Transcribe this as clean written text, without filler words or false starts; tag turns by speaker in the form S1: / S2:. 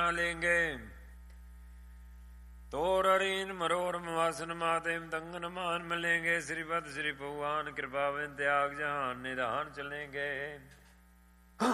S1: न लेंगे। तोर अरीन मरोर मवासन मातेम तंगन मान मिलेंगे। श्रीपद श्री भगवान कृपा बिन त्याग जहान निधान चलेंगे।